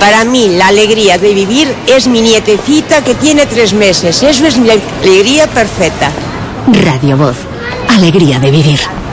Para mí la alegría de vivir es mi nietecita que tiene 3 meses. Eso es mi alegría perfecta. Radio Voz. Alegría de vivir.